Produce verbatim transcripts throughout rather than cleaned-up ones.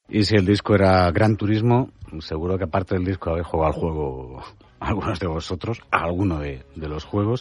Y si el disco era Gran Turismo, seguro que aparte del disco habéis jugado al juego algunos de vosotros, a alguno de, de los juegos,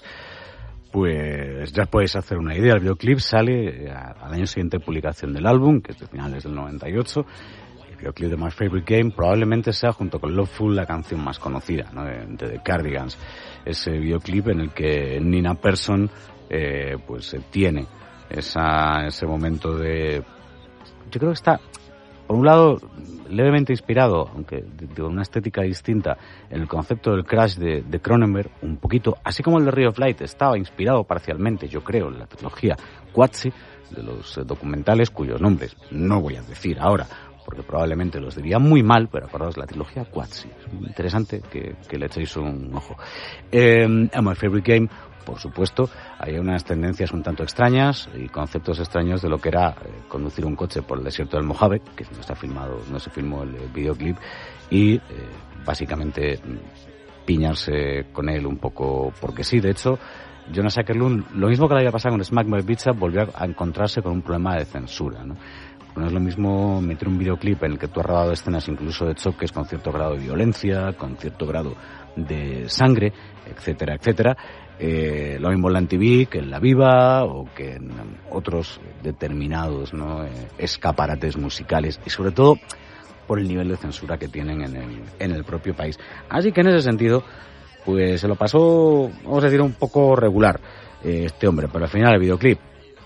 pues ya podéis hacer una idea. El videoclip sale al año siguiente de publicación del álbum, que es de finales del noventa y ocho. El videoclip de My Favorite Game probablemente sea, junto con Loveful, la canción más conocida, ¿no?, de, de The Cardigans. Ese videoclip en el que Nina Persson eh, pues eh, tiene esa, ese momento de... Yo creo que está, por un lado, levemente inspirado, aunque de, de una estética distinta, en el concepto del Crash de, de Cronenberg, un poquito, así como el de Ray of Light estaba inspirado parcialmente, yo creo, en la tecnología Qatsi de los eh, documentales, cuyos nombres no voy a decir ahora, porque probablemente los diría muy mal, pero acordaos, la trilogía Qatsi. Es muy interesante que, que le echéis un ojo. Eh, en My Favorite Game, por supuesto, hay unas tendencias un tanto extrañas y conceptos extraños de lo que era eh, conducir un coche por el desierto del Mojave, que no está filmado, no se filmó el, el videoclip, y eh, básicamente piñarse con él un poco porque sí. De hecho, Jonas Åkerlund, lo mismo que le había pasado con Smack My Bitch Up, volvió a encontrarse con un problema de censura, ¿no? No es lo mismo meter un videoclip en el que tú has rodado escenas incluso de choques con cierto grado de violencia, con cierto grado de sangre, etcétera, etcétera. Eh, lo mismo en la M T V que en La Viva o que en otros determinados, ¿no?, eh, escaparates musicales, y sobre todo por el nivel de censura que tienen en el, en el propio país. Así que en ese sentido, pues se lo pasó, vamos a decir, un poco regular eh, este hombre, pero al final el videoclip,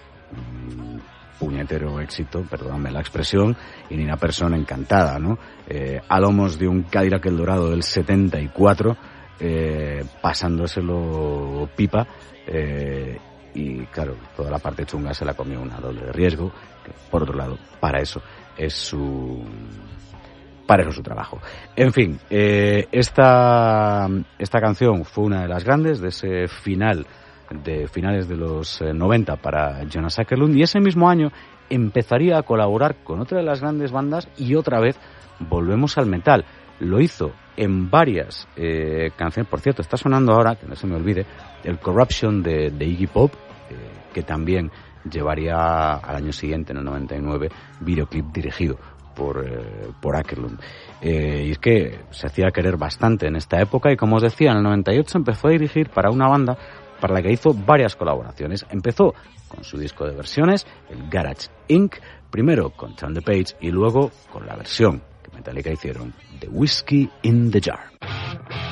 puñetero éxito, perdóname la expresión, y Nina Persson encantada, ¿no? Eh, a lomos de un Cadillac El Dorado del setenta y cuatro, eh, pasándoselo pipa, eh, y claro, toda la parte chunga se la comió una doble de riesgo, que por otro lado, para eso es su... para eso su trabajo. En fin, eh, esta, esta canción fue una de las grandes de ese final de finales de los eh, noventa para Jonas Åkerlund, y ese mismo año empezaría a colaborar con otra de las grandes bandas y otra vez volvemos al metal. Lo hizo en varias eh, canciones. Por cierto, está sonando ahora, que no se me olvide, el Corruption de, de Iggy Pop, eh, que también llevaría al año siguiente, en el noventa y nueve, videoclip dirigido por, eh, por Åkerlund. Eh, y es que se hacía querer bastante en esta época, y como os decía, en el noventa y ocho empezó a dirigir para una banda para la que hizo varias colaboraciones. Empezó con su disco de versiones, el Garage incorporated, primero con Turn the Page y luego con la versión que Metallica hicieron de Whiskey in the Jar.